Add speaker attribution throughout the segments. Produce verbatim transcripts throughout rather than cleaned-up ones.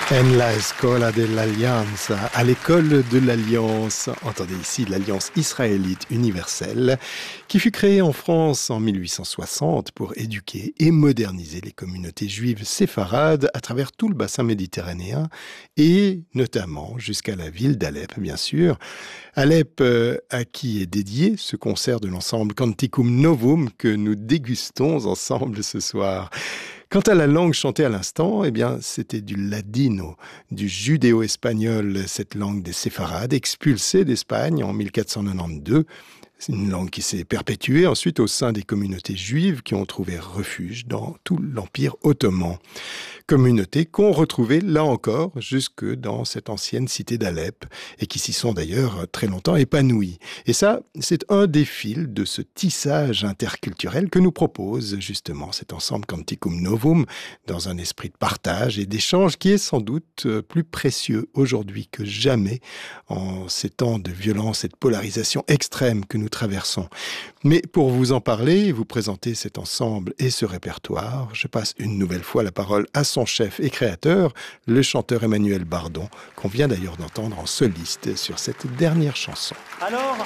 Speaker 1: En la Escola de l'Allianza, à l'école de l'Alliance, entendez ici l'Alliance israélite universelle, qui fut créée en France en mille huit cent soixante pour éduquer et moderniser les communautés juives séfarades à travers tout le bassin méditerranéen et notamment jusqu'à la ville d'Alep, bien sûr. Alep, euh, à qui est dédié ce concert de l'ensemble Canticum Novum que nous dégustons ensemble ce soir. Quant à la langue chantée à l'instant, eh bien, c'était du ladino, du judéo-espagnol, cette langue des séfarades, expulsée d'Espagne en mille quatre cent quatre-vingt-douze. C'est une langue qui s'est perpétuée ensuite au sein des communautés juives qui ont trouvé refuge dans tout l'Empire ottoman. Communautés qu'on retrouvait là encore jusque dans cette ancienne cité d'Alep et qui s'y sont d'ailleurs très longtemps épanouies. Et ça, c'est un des fils de ce tissage interculturel que nous propose justement cet ensemble Canticum Novum dans un esprit de partage et d'échange qui est sans doute plus précieux aujourd'hui que jamais en ces temps de violence et de polarisation extrême que nous traversons. Mais pour vous en parler, vous présenter cet ensemble et ce répertoire, je passe une nouvelle fois la parole à son chef et créateur, le chanteur Emmanuel Bardon, qu'on vient d'ailleurs d'entendre en soliste sur cette dernière chanson.
Speaker 2: Alors,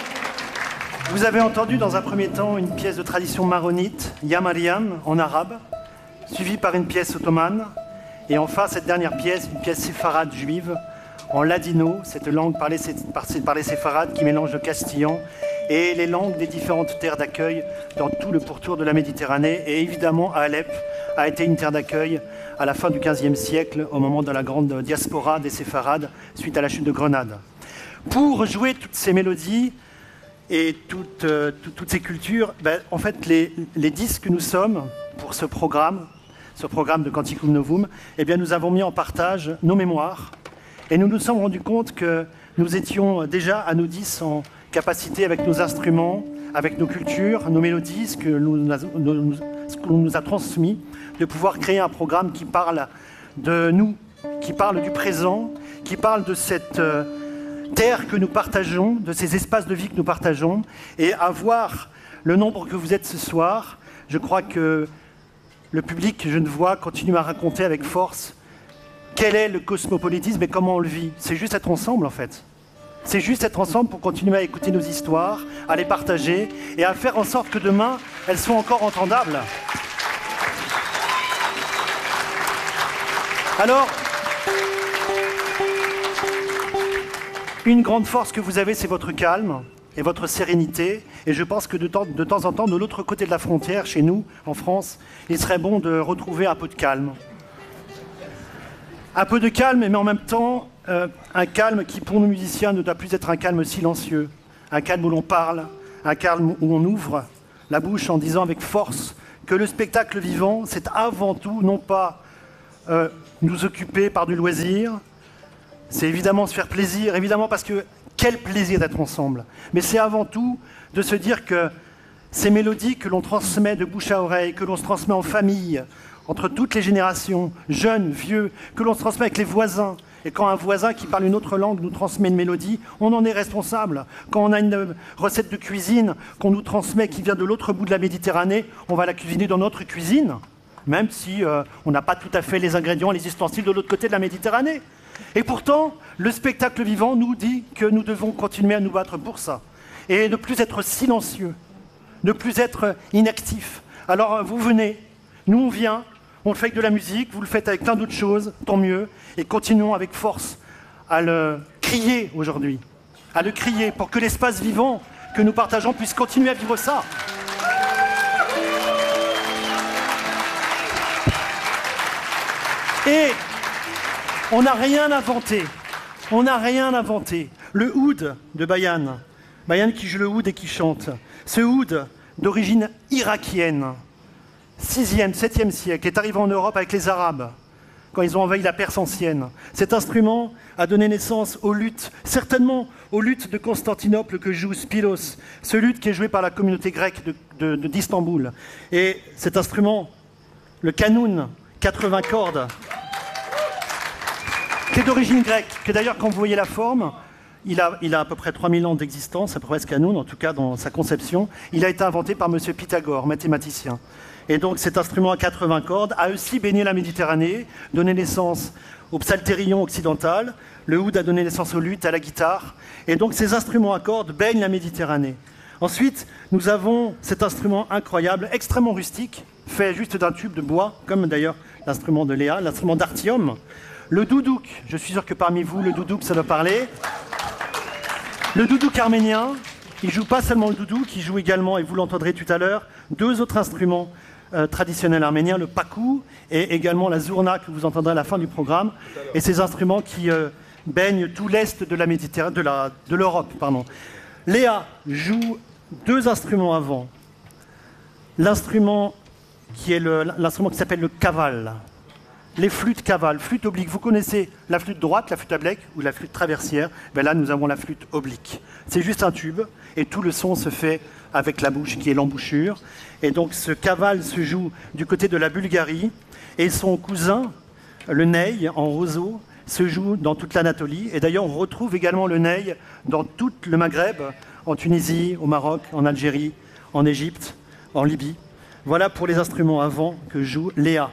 Speaker 2: vous avez entendu dans un premier temps une pièce de tradition maronite, Ya Mariam, en arabe, suivie par une pièce ottomane, et enfin cette dernière pièce, une pièce séfarade juive, en ladino, cette langue parlée par les séfarades qui mélange le castillan et les langues des différentes terres d'accueil dans tout le pourtour de la Méditerranée. Et évidemment, Alep a été une terre d'accueil à la fin du quinzième siècle, au moment de la grande diaspora des séfarades, suite à la chute de Grenade. Pour jouer toutes ces mélodies et toutes, euh, toutes, toutes ces cultures, ben, en fait, les, les disques que nous sommes pour ce programme, ce programme de Canticum Novum, eh bien, nous avons mis en partage nos mémoires. Et nous nous sommes rendus compte que nous étions déjà à nous dix en capacité avec nos instruments, avec nos cultures, nos mélodies, ce que nous, nous, ce qu'on nous a transmis, de pouvoir créer un programme qui parle de nous, qui parle du présent, qui parle de cette euh, terre que nous partageons, de ces espaces de vie que nous partageons. Et à voir le nombre que vous êtes ce soir, je crois que le public genevois continue à raconter avec force quel est le cosmopolitisme et comment on le vit. C'est juste être ensemble, en fait. C'est juste être ensemble pour continuer à écouter nos histoires, à les partager et à faire en sorte que demain, elles soient encore entendables. Alors, une grande force que vous avez, c'est votre calme et votre sérénité. Et je pense que de temps, de temps en temps, de l'autre côté de la frontière, chez nous, en France, il serait bon de retrouver un peu de calme. Un peu de calme, mais en même temps, euh, un calme qui, pour nous musiciens, ne doit plus être un calme silencieux. Un calme où l'on parle, un calme où on ouvre la bouche en disant avec force que le spectacle vivant, c'est avant tout, non pas euh, nous occuper par du loisir, c'est évidemment se faire plaisir, évidemment parce que quel plaisir d'être ensemble. Mais c'est avant tout de se dire que ces mélodies que l'on transmet de bouche à oreille, que l'on se transmet en famille, entre toutes les générations, jeunes, vieux, que l'on se transmet avec les voisins. Et quand un voisin qui parle une autre langue nous transmet une mélodie, on en est responsable. Quand on a une recette de cuisine qu'on nous transmet qui vient de l'autre bout de la Méditerranée, on va la cuisiner dans notre cuisine, même si euh, on n'a pas tout à fait les ingrédients, les ustensiles de l'autre côté de la Méditerranée. Et pourtant, le spectacle vivant nous dit que nous devons continuer à nous battre pour ça. Et ne plus être silencieux, ne plus être inactif. Alors vous venez, nous on vient, on fait avec de la musique, vous le faites avec plein d'autres choses, tant mieux, et continuons avec force à le crier aujourd'hui, à le crier pour que l'espace vivant que nous partageons puisse continuer à vivre ça. Et on n'a rien inventé, on n'a rien inventé. Le oud de Bayan, Bayan qui joue le oud et qui chante, ce oud d'origine irakienne, sixième, septième siècle, est arrivé en Europe avec les Arabes, quand ils ont envahi la Perse ancienne. Cet instrument a donné naissance aux luttes, certainement aux luttes de Constantinople que joue Spiros, ce luth qui est joué par la communauté grecque de, de, de, d'Istanbul. Et cet instrument, le kanoun, quatre-vingts cordes, qui est d'origine grecque, que d'ailleurs quand vous voyez la forme, il a, il a à peu près trois mille ans d'existence, à peu près ce qu'à nous, en tout cas dans sa conception. Il a été inventé par M. Pythagore, mathématicien. Et donc cet instrument à quatre-vingts cordes a aussi baigné la Méditerranée, donné naissance au psaltérion occidental. Le oud a donné naissance au luth, à la guitare. Et donc ces instruments à cordes baignent la Méditerranée. Ensuite, nous avons cet instrument incroyable, extrêmement rustique, fait juste d'un tube de bois, comme d'ailleurs l'instrument de Léa, l'instrument d'Artium. Le doudouk, je suis sûr que parmi vous, le doudouk, ça doit parler. Le doudouk arménien, il ne joue pas seulement le doudouk, il joue également, et vous l'entendrez tout à l'heure, deux autres instruments euh, traditionnels arméniens, le pakou et également la zourna, que vous entendrez à la fin du programme. Et ces instruments qui euh, baignent tout l'est de la Méditerranée, de, la, de l'Europe, pardon. Léa joue deux instruments avant. L'instrument qui est le, l'instrument qui s'appelle le kaval. Les flûtes cavales, flûte oblique. Vous connaissez la flûte droite, la flûte à bec ou la flûte traversière. Ben là, nous avons la flûte oblique. C'est juste un tube et tout le son se fait avec la bouche qui est l'embouchure. Et donc ce kaval se joue du côté de la Bulgarie et son cousin, le ney en roseau, se joue dans toute l'Anatolie. Et d'ailleurs, on retrouve également le ney dans tout le Maghreb, en Tunisie, au Maroc, en Algérie, en Égypte, en Libye. Voilà pour les instruments avant que joue Léa.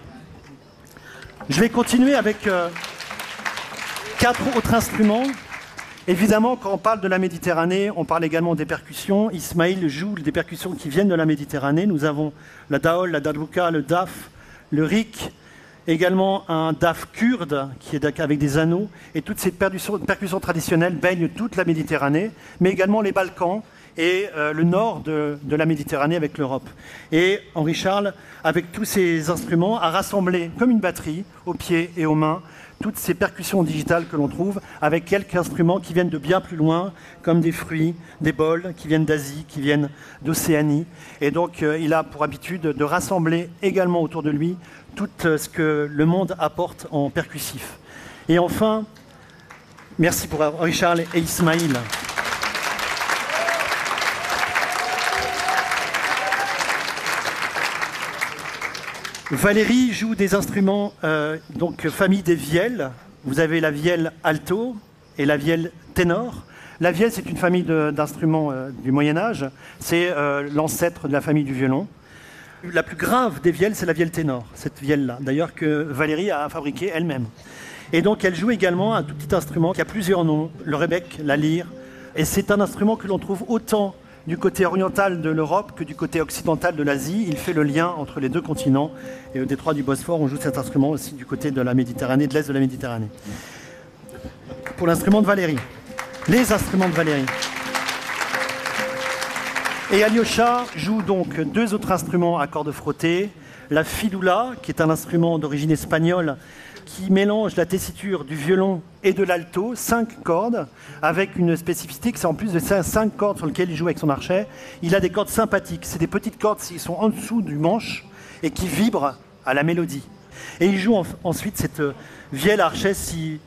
Speaker 2: Je vais continuer avec euh, quatre autres instruments. Évidemment, quand on parle de la Méditerranée, on parle également des percussions. Ismaïl joue des percussions qui viennent de la Méditerranée. Nous avons la daol, la dadbouka, le daf, le rik, également un daf kurde qui est avec des anneaux. Et toutes ces percussions, percussions traditionnelles baignent toute la Méditerranée, mais également les Balkans et euh, le nord de, de la Méditerranée avec l'Europe. Et Henri Charles, avec tous ces instruments, a rassemblé comme une batterie, aux pieds et aux mains, toutes ces percussions digitales que l'on trouve, avec quelques instruments qui viennent de bien plus loin, comme des fruits, des bols, qui viennent d'Asie, qui viennent d'Océanie. Et donc, euh, il a pour habitude de rassembler également autour de lui tout euh, ce que le monde apporte en percussif. Et enfin, merci pour Henri Charles et Ismaïl. Valérie joue des instruments, euh, donc famille des vielles. Vous avez la vielle alto et la vielle ténor. La vielle, c'est une famille de, d'instruments euh, du Moyen-Âge. C'est euh, l'ancêtre de la famille du violon. La plus grave des vielles, c'est la vielle ténor, cette vielle-là, d'ailleurs que Valérie a fabriquée elle-même. Et donc elle joue également un tout petit instrument qui a plusieurs noms, le rebec, la lyre. Et c'est un instrument que l'on trouve autant du côté oriental de l'Europe que du côté occidental de l'Asie. Il fait le lien entre les deux continents. Et au détroit du Bosphore, on joue cet instrument aussi du côté de la Méditerranée, de l'est de la Méditerranée. Pour l'instrument de Valérie. Les instruments de Valérie. Et Alyosha joue donc deux autres instruments à cordes frottées. La fidoula, qui est un instrument d'origine espagnole, qui mélange la tessiture du violon et de l'alto, cinq cordes, avec une spécificité que c'est en plus de ces cinq cordes sur lesquelles il joue avec son archet, il a des cordes sympathiques. C'est des petites cordes qui sont en dessous du manche et qui vibrent à la mélodie. Et il joue en, ensuite cette vielle archet si